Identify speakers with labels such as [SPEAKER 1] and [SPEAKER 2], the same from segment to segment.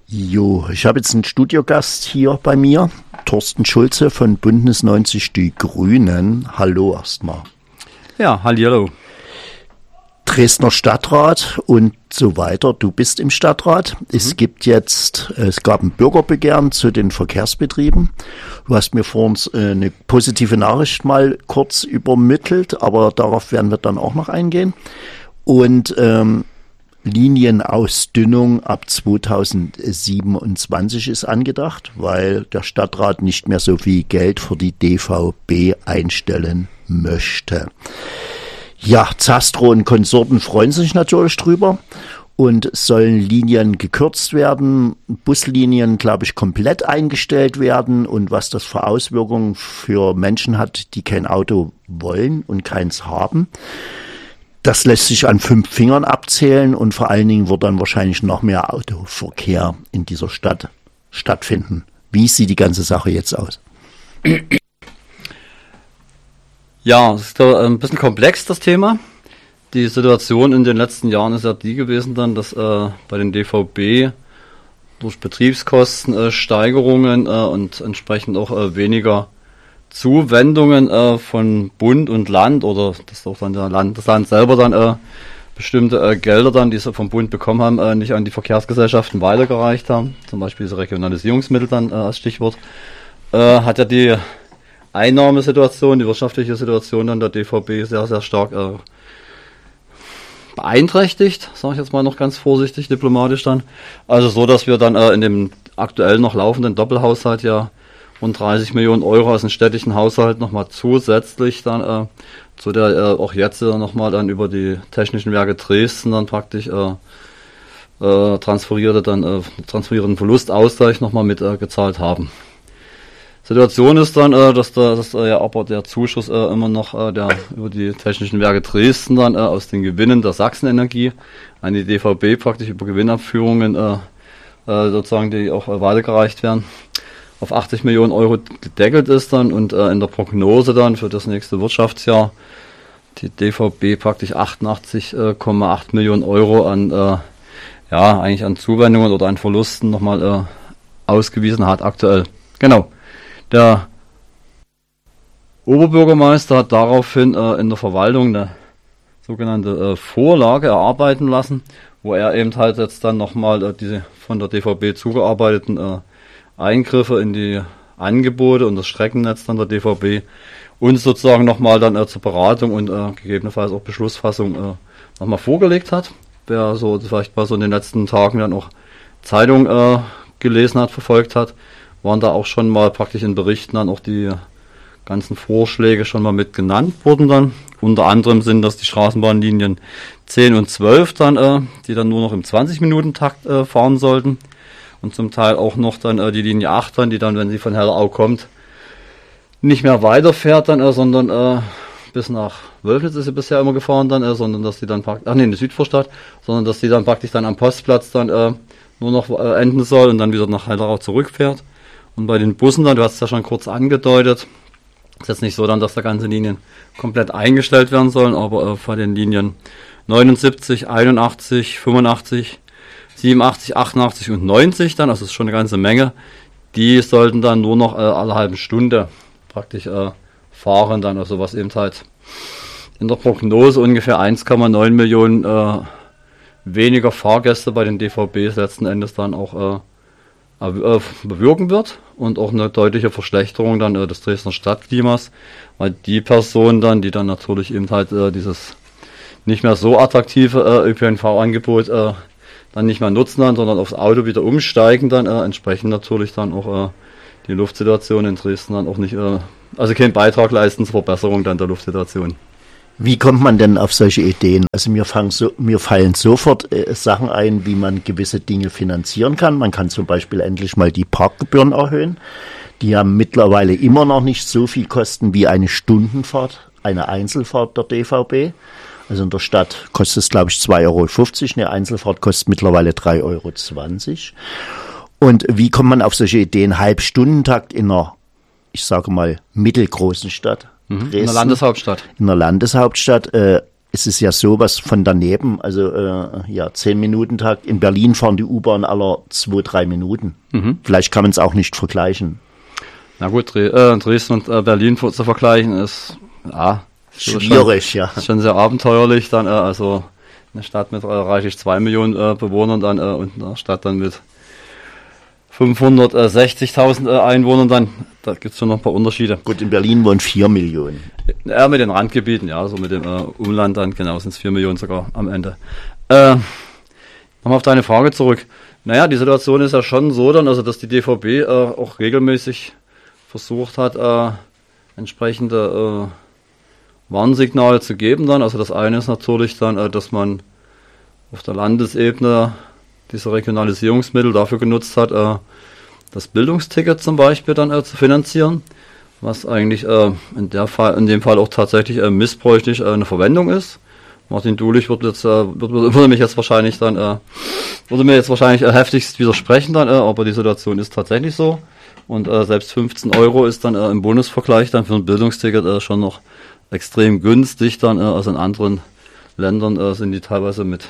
[SPEAKER 1] Jo, ich habe jetzt einen Studiogast hier bei mir, Thorsten Schulze von Bündnis 90 Die Grünen. Hallo erstmal.
[SPEAKER 2] Ja, hallihallo.
[SPEAKER 1] Dresdner Stadtrat und so weiter. Du bist im Stadtrat. Es gab ein Bürgerbegehren zu den Verkehrsbetrieben. Du hast mir vor uns eine positive Nachricht mal kurz übermittelt, aber darauf werden wir dann auch noch eingehen. Und Linienausdünnung ab 2027 ist angedacht, weil der Stadtrat nicht mehr so viel Geld für die DVB einstellen möchte. Ja, Zastro und Konsorten freuen sich natürlich drüber und sollen Linien gekürzt werden, Buslinien, glaube ich, komplett eingestellt werden und was das für Auswirkungen für Menschen hat, die kein Auto wollen und keins haben. Das lässt sich an 5 Fingern abzählen und vor allen Dingen wird dann wahrscheinlich noch mehr Autoverkehr in dieser Stadt stattfinden. Wie sieht die ganze Sache jetzt aus?
[SPEAKER 2] Ja, es ist ein bisschen komplex, das Thema. Die Situation in den letzten Jahren ist ja die gewesen dann, dass bei den DVB durch Betriebskostensteigerungen und entsprechend auch weniger Zuwendungen von Bund und Land oder dass auch dann das Land selber dann bestimmte Gelder dann, die sie vom Bund bekommen haben, nicht an die Verkehrsgesellschaften weitergereicht haben. Zum Beispiel diese Regionalisierungsmittel dann als Stichwort. Hat ja die Einnahmesituation, die wirtschaftliche Situation dann der DVB sehr, sehr stark beeinträchtigt, sage ich jetzt mal noch ganz vorsichtig, diplomatisch dann. Also so, dass wir dann in dem aktuell noch laufenden Doppelhaushalt ja rund 30 Millionen Euro aus dem städtischen Haushalt nochmal zusätzlich dann zu der auch jetzt nochmal dann über die Technischen Werke Dresden dann praktisch transferierten Verlustausgleich nochmal mit gezahlt haben. Situation ist dann, dass aber der Zuschuss immer noch über die Technischen Werke Dresden dann aus den Gewinnen der Sachsenenergie an die DVB praktisch über Gewinnabführungen sozusagen, die auch weitergereicht werden, auf 80 Millionen Euro gedeckelt ist dann und in der Prognose dann für das nächste Wirtschaftsjahr die DVB praktisch 88,8 Millionen Euro an eigentlich an Zuwendungen oder an Verlusten nochmal ausgewiesen hat aktuell. Genau. Der Oberbürgermeister hat daraufhin in der Verwaltung eine sogenannte Vorlage erarbeiten lassen, wo er eben halt jetzt dann nochmal diese von der DVB zugearbeiteten Eingriffe in die Angebote und das Streckennetz dann der DVB uns sozusagen nochmal dann zur Beratung und gegebenenfalls auch Beschlussfassung nochmal vorgelegt hat. Wer so vielleicht mal so in den letzten Tagen dann auch Zeitung gelesen hat, verfolgt hat, waren da auch schon mal praktisch in Berichten dann auch die ganzen Vorschläge schon mal mit genannt wurden dann. Unter anderem sind das die Straßenbahnlinien 10 und 12 dann, die dann nur noch im 20-Minuten-Takt fahren sollten. Und zum Teil auch noch dann die Linie 8 dann, die dann, wenn sie von Hellerau kommt, nicht mehr weiterfährt dann, sondern bis nach Wölflitz ist sie bisher immer gefahren dann, sondern dass die dann praktisch, in die Südvorstadt, sondern dass die dann praktisch dann am Postplatz dann nur noch enden soll und dann wieder nach Hellerau zurückfährt. Und bei den Bussen dann, du hast es ja schon kurz angedeutet, ist jetzt nicht so dann, dass da ganze Linien komplett eingestellt werden sollen, aber bei den Linien 79, 81, 85, 87, 88 und 90 dann, also das ist schon eine ganze Menge, die sollten dann nur noch alle halbe Stunde praktisch fahren dann, also was eben halt in der Prognose ungefähr 1,9 Millionen weniger Fahrgäste bei den DVBs letzten Endes dann auch bewirken wird und auch eine deutliche Verschlechterung dann des Dresdner Stadtklimas, weil die Personen dann, die dann natürlich eben halt dieses nicht mehr so attraktive ÖPNV-Angebot dann nicht mehr nutzen dann, sondern aufs Auto wieder umsteigen dann, entsprechend natürlich dann auch die Luftsituation in Dresden dann auch nicht, also keinen Beitrag leisten zur Verbesserung dann der Luftsituation.
[SPEAKER 1] Wie kommt man denn auf solche Ideen? Also mir fallen sofort Sachen ein, wie man gewisse Dinge finanzieren kann. Man kann zum Beispiel endlich mal die Parkgebühren erhöhen, die ja mittlerweile immer noch nicht so viel kosten wie eine Stundenfahrt, eine Einzelfahrt der DVB. Also in der Stadt kostet es, glaube ich, 2,50 Euro. Eine Einzelfahrt kostet mittlerweile 3,20 Euro. Und wie kommt man auf solche Ideen? Halbstundentakt in einer, ich sage mal, mittelgroßen Stadt?
[SPEAKER 2] In der Landeshauptstadt.
[SPEAKER 1] In der Landeshauptstadt ist es ja sowas von daneben, also 10-Minuten-Takt. In Berlin fahren die U-Bahn aller 2-3 Minuten. Vielleicht kann man es auch nicht vergleichen.
[SPEAKER 2] Na gut, Dresden und Berlin zu vergleichen ist
[SPEAKER 1] schwierig,
[SPEAKER 2] ist schon sehr abenteuerlich dann, also eine Stadt mit reichlich 2 Millionen Bewohnern dann und eine Stadt dann mit 560.000 Einwohnern dann, da gibt es schon noch ein paar Unterschiede.
[SPEAKER 1] Gut, in Berlin wohnen 4 Millionen.
[SPEAKER 2] Ja, mit den Randgebieten, ja, so mit dem Umland dann, genau, sind es 4 Millionen sogar am Ende. Nochmal auf deine Frage zurück. Naja, die Situation ist ja schon so dann, also dass die DVB auch regelmäßig versucht hat, entsprechende Warnsignale zu geben dann. Also das eine ist natürlich dann, dass man auf der Landesebene diese Regionalisierungsmittel dafür genutzt hat, das Bildungsticket zum Beispiel dann zu finanzieren, was eigentlich in dem Fall auch tatsächlich missbräuchlich eine Verwendung ist. Martin Dulich würde mir jetzt wahrscheinlich heftigst widersprechen dann, aber die Situation ist tatsächlich so. Und selbst 15 Euro ist dann im Bundesvergleich dann für ein Bildungsticket schon noch extrem günstig dann, also in anderen Ländern sind die teilweise mit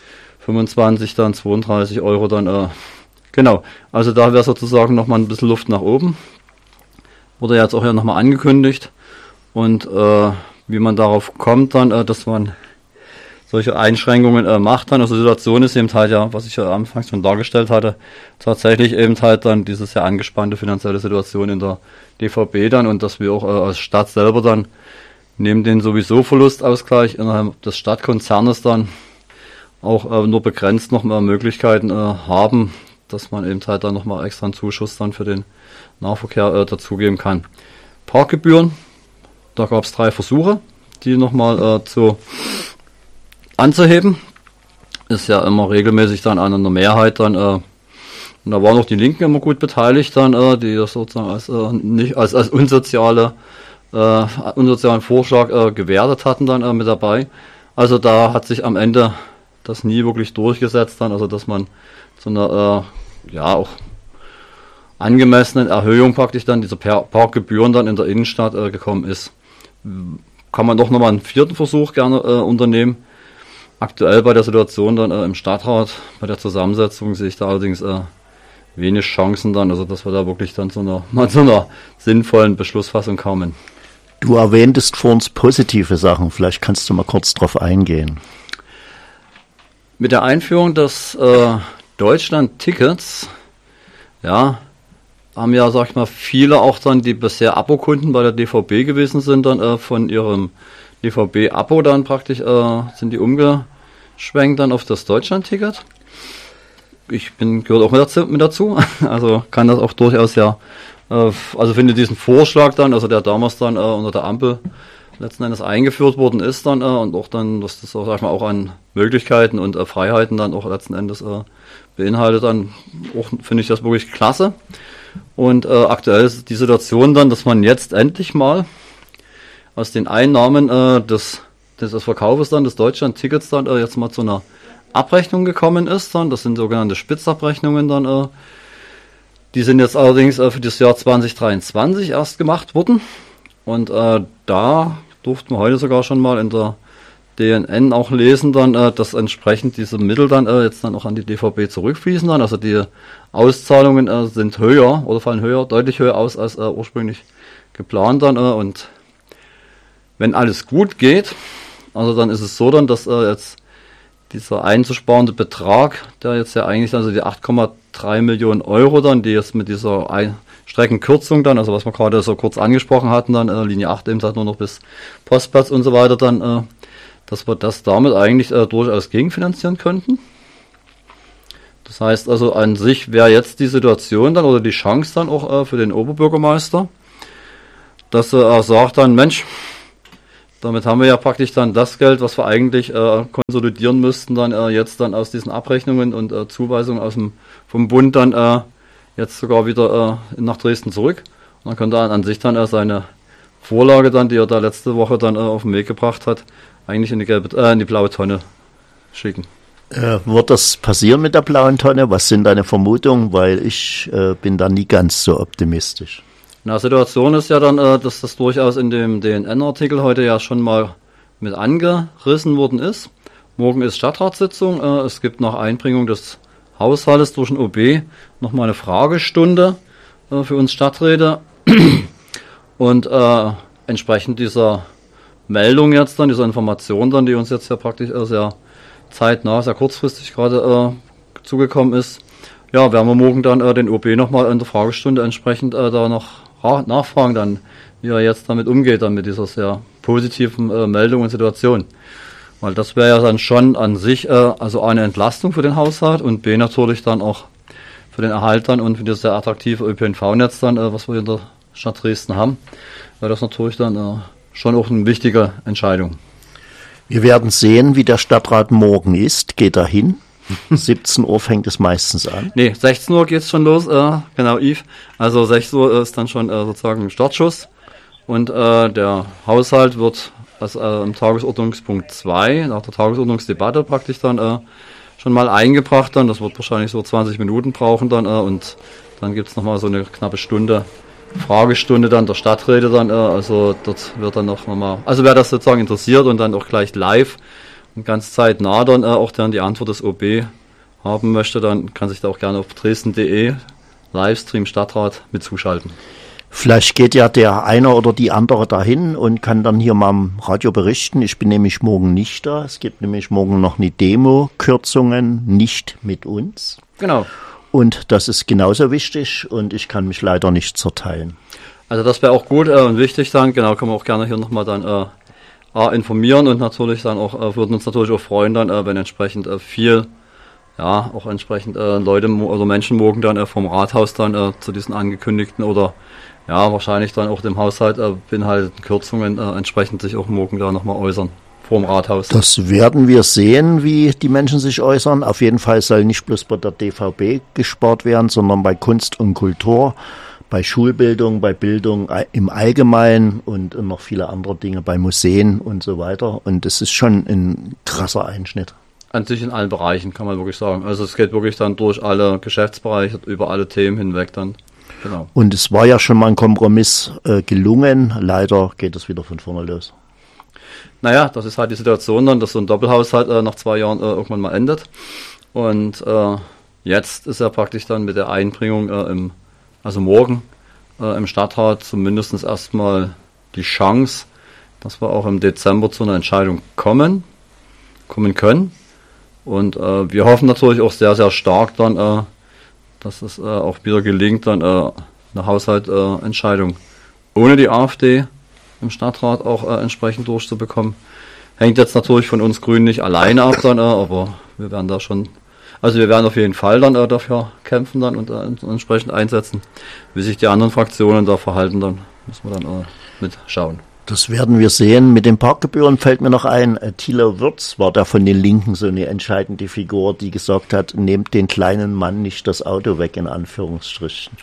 [SPEAKER 2] 25, dann 32 Euro dann, genau. Also da wäre sozusagen nochmal ein bisschen Luft nach oben. Wurde jetzt auch ja nochmal angekündigt. Und wie man darauf kommt dann, dass man solche Einschränkungen macht dann. Also die Situation ist eben halt ja, was ich ja anfangs schon dargestellt hatte, tatsächlich eben halt dann diese sehr angespannte finanzielle Situation in der DVB dann und dass wir auch als Stadt selber dann neben den sowieso Verlustausgleich innerhalb des Stadtkonzernes dann auch nur begrenzt noch mehr Möglichkeiten haben, dass man eben halt dann nochmal extra einen Zuschuss dann für den Nahverkehr dazugeben kann. Parkgebühren, da gab es 3 Versuche, die nochmal anzuheben. Ist ja immer regelmäßig dann an einer Mehrheit dann, und da waren auch die Linken immer gut beteiligt dann, die das sozusagen als unsozialen Vorschlag gewertet hatten dann mit dabei. Also da hat sich am Ende das nie wirklich durchgesetzt dann, also dass man zu einer auch angemessenen Erhöhung praktisch dann dieser Parkgebühren dann in der Innenstadt gekommen ist. Kann man doch nochmal einen 4. Versuch gerne unternehmen. Aktuell bei der Situation dann im Stadtrat, bei der Zusammensetzung sehe ich da allerdings wenig Chancen dann, also dass wir da wirklich dann zu einer sinnvollen Beschlussfassung kommen.
[SPEAKER 1] Du erwähntest vor uns positive Sachen, vielleicht kannst du mal kurz drauf eingehen.
[SPEAKER 2] Mit der Einführung des Deutschland-Tickets, ja, haben ja, sag ich mal, viele auch dann, die bisher Abo-Kunden bei der DVB gewesen sind, dann von ihrem DVB-Abo dann praktisch sind die umgeschwenkt dann auf das Deutschland-Ticket. Gehört auch mit dazu, also kann das auch durchaus also finde diesen Vorschlag dann, also der damals dann unter der Ampel letzten Endes eingeführt worden ist dann und auch dann, was das auch, sag ich mal, auch an Möglichkeiten und Freiheiten dann auch letzten Endes beinhaltet, dann auch finde ich das wirklich klasse. Und aktuell ist die Situation dann, dass man jetzt endlich mal aus den Einnahmen des Verkaufes dann des Deutschland-Tickets dann jetzt mal zu einer Abrechnung gekommen ist dann. Das sind sogenannte Spitzabrechnungen dann. Die sind jetzt allerdings für das Jahr 2023 erst gemacht worden. Und da durften wir heute sogar schon mal in der DNN auch lesen dann, dass entsprechend diese Mittel dann jetzt dann auch an die DVB zurückfließen dann. Also die Auszahlungen sind höher oder fallen deutlich höher aus als ursprünglich geplant dann. Und wenn alles gut geht, also dann ist es so dann, dass jetzt dieser einzusparende Betrag, der jetzt ja eigentlich, also die 8,3 Millionen Euro dann, die jetzt mit dieser Streckenkürzung dann, also was wir gerade so kurz angesprochen hatten dann, Linie 8 eben halt nur noch bis Postplatz und so weiter dann, dass wir das damit eigentlich durchaus gegenfinanzieren könnten. Das heißt also an sich wäre jetzt die Situation dann oder die Chance dann auch für den Oberbürgermeister, dass er sagt dann, Mensch, damit haben wir ja praktisch dann das Geld, was wir eigentlich konsolidieren müssten, dann jetzt dann aus diesen Abrechnungen und Zuweisungen vom Bund dann jetzt sogar wieder nach Dresden zurück. Und dann könnte er an sich dann seine Vorlage dann, die er da letzte Woche dann auf den Weg gebracht hat, eigentlich in die blaue Tonne schicken.
[SPEAKER 1] Wird das passieren mit der blauen Tonne? Was sind deine Vermutungen? Weil ich bin da nie ganz so optimistisch.
[SPEAKER 2] Na, Situation ist ja dann, dass das durchaus in dem DNN-Artikel heute ja schon mal mit angerissen worden ist. Morgen ist Stadtratssitzung. Es gibt nach Einbringung des Haushaltes durch den OB nochmal eine Fragestunde für uns Stadträte. Und entsprechend dieser Meldung jetzt dann, dieser Information dann, die uns jetzt ja praktisch sehr zeitnah, sehr kurzfristig gerade zugekommen ist, ja, werden wir morgen dann den OB nochmal in der Fragestunde entsprechend da noch nachfragen, dann, wie er jetzt damit umgeht, dann mit dieser sehr positiven Meldung und Situation. Weil das wäre ja dann schon an sich also eine Entlastung für den Haushalt und B natürlich dann auch für den Erhalt dann und für das sehr attraktive ÖPNV-Netz dann, was wir in der Stadt Dresden haben, wäre das natürlich dann schon auch eine wichtige Entscheidung.
[SPEAKER 1] Wir werden sehen, wie der Stadtrat morgen ist. Geht er hin? 17 Uhr fängt es meistens an.
[SPEAKER 2] Nee, 16 Uhr geht's schon los, genau, Yves. Also 16 Uhr ist dann schon sozusagen ein Startschuss. Und der Haushalt wird im Tagesordnungspunkt 2, nach der Tagesordnungsdebatte praktisch dann schon mal eingebracht. Dann. Das wird wahrscheinlich so 20 Minuten brauchen dann. Und dann gibt's nochmal so eine knappe Stunde Fragestunde dann der Stadträte dann. Also dort wird dann noch mal, also wer das sozusagen interessiert und dann auch gleich live und ganz zeitnah dann auch dann die Antwort des OB haben möchte, dann kann sich da auch gerne auf dresden.de Livestream Stadtrat mit zuschalten.
[SPEAKER 1] Vielleicht geht ja der eine oder die andere dahin und kann dann hier mal im Radio berichten. Ich bin nämlich morgen nicht da. Es gibt nämlich morgen noch eine Demo, Kürzungen nicht mit uns.
[SPEAKER 2] Genau.
[SPEAKER 1] Und das ist genauso wichtig und ich kann mich leider nicht zerteilen.
[SPEAKER 2] Also das wäre auch gut und wichtig dann. Genau, können wir auch gerne hier nochmal dann informieren und natürlich dann auch, würden uns natürlich auch freuen dann, wenn entsprechend viel, ja, auch entsprechend Leute oder Menschen morgen dann vom Rathaus dann zu diesen angekündigten oder ja, wahrscheinlich dann auch dem Haushalt beinhalteten Kürzungen entsprechend sich auch morgen da nochmal äußern vor dem Rathaus.
[SPEAKER 1] Das werden wir sehen, wie die Menschen sich äußern. Auf jeden Fall soll nicht bloß bei der DVB gespart werden, sondern bei Kunst und Kultur, bei Schulbildung, bei Bildung im Allgemeinen und noch viele andere Dinge, bei Museen und so weiter. Und es ist schon ein krasser Einschnitt.
[SPEAKER 2] An sich in allen Bereichen, kann man wirklich sagen. Also es geht wirklich dann durch alle Geschäftsbereiche, über alle Themen hinweg dann. Genau.
[SPEAKER 1] Und es war ja schon mal ein Kompromiss gelungen. Leider geht es wieder von vorne los.
[SPEAKER 2] Naja, das ist halt die Situation dann, dass so ein Doppelhaushalt nach 2 Jahren irgendwann mal endet. Und jetzt ist ja praktisch dann mit der Einbringung also morgen im Stadtrat zumindest erstmal die Chance, dass wir auch im Dezember zu einer Entscheidung kommen können. Und wir hoffen natürlich auch sehr, sehr stark dann, dass es auch wieder gelingt, dann eine Haushaltsentscheidung ohne die AfD im Stadtrat auch entsprechend durchzubekommen. Hängt jetzt natürlich von uns Grünen nicht alleine ab dann, aber wir werden da schon, also wir werden auf jeden Fall dann dafür kämpfen dann und entsprechend einsetzen. Wie sich die anderen Fraktionen da verhalten, dann müssen wir dann mit schauen.
[SPEAKER 1] Das werden wir sehen. Mit den Parkgebühren fällt mir noch ein, Thilo Wirtz war da von den Linken so eine entscheidende Figur, die gesagt hat, nehmt den kleinen Mann nicht das Auto weg, in Anführungsstrichen.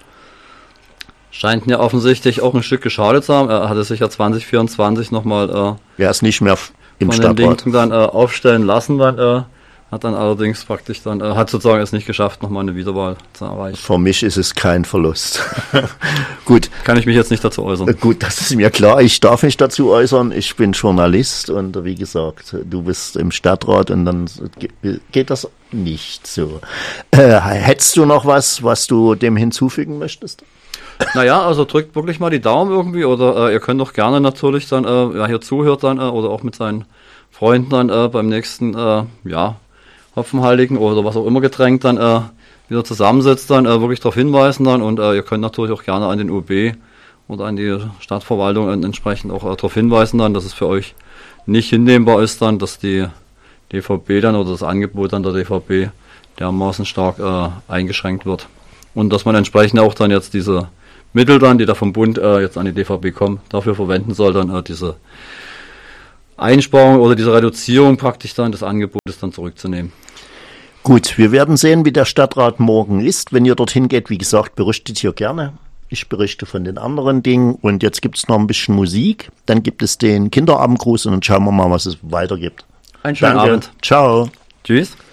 [SPEAKER 2] Scheint mir offensichtlich auch ein Stück geschadet zu haben. Er hatte sich ja 2024 nochmal
[SPEAKER 1] er ist nicht mehr im
[SPEAKER 2] von
[SPEAKER 1] Stadtrat.
[SPEAKER 2] Den Linken dann aufstellen lassen, dann hat dann allerdings praktisch dann, hat sozusagen es nicht geschafft, nochmal eine Wiederwahl zu erreichen.
[SPEAKER 1] Für mich ist es kein Verlust. Gut.
[SPEAKER 2] Kann ich mich jetzt nicht dazu äußern.
[SPEAKER 1] Gut, das ist mir klar. Ich darf mich dazu äußern. Ich bin Journalist und wie gesagt, du bist im Stadtrat und dann geht das nicht so. Hättest du noch was du dem hinzufügen möchtest?
[SPEAKER 2] Naja, also drückt wirklich mal die Daumen irgendwie oder ihr könnt doch gerne natürlich dann, wer hier zuhört dann oder auch mit seinen Freunden dann beim nächsten, Hopfenheiligen oder was auch immer Getränk dann wieder zusammensitzt, dann wirklich darauf hinweisen dann und ihr könnt natürlich auch gerne an den OB oder an die Stadtverwaltung entsprechend auch darauf hinweisen dann, dass es für euch nicht hinnehmbar ist dann, dass die DVB dann oder das Angebot an der DVB dermaßen stark eingeschränkt wird und dass man entsprechend auch dann jetzt diese Mittel dann, die da vom Bund jetzt an die DVB kommen, dafür verwenden soll, dann diese Einsparung oder diese Reduzierung praktisch dann des Angebotes dann zurückzunehmen.
[SPEAKER 1] Gut, wir werden sehen, wie der Stadtrat morgen ist. Wenn ihr dorthin geht, wie gesagt, berichtet hier gerne. Ich berichte von den anderen Dingen und jetzt gibt es noch ein bisschen Musik. Dann gibt es den Kinderabendgruß und dann schauen wir mal, was es weiter gibt.
[SPEAKER 2] Einen schönen
[SPEAKER 1] Danke.
[SPEAKER 2] Abend.
[SPEAKER 1] Ciao.
[SPEAKER 2] Tschüss.